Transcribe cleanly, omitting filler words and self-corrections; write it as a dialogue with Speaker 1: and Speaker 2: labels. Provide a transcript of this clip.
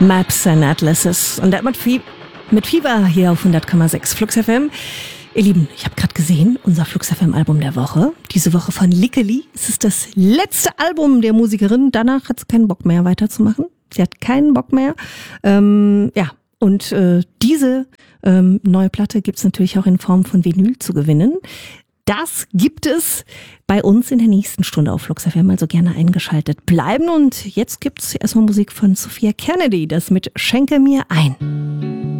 Speaker 1: Maps and Atlases. Und das mit Fieber hier auf 100,6 Flux FM. Ihr Lieben, ich habe gerade gesehen, unser Flux FM Album der Woche. Diese Woche von Lickeli. Es ist das letzte Album der Musikerin. Danach hat sie keinen Bock mehr weiterzumachen. Sie hat keinen Bock mehr. Diese neue Platte gibt's natürlich auch in Form von Vinyl zu gewinnen. Das gibt es bei uns in der nächsten Stunde auf Flux FM, also gerne eingeschaltet bleiben. Und jetzt gibt's erstmal Musik von Sophia Kennedy, das mit Schenke mir ein.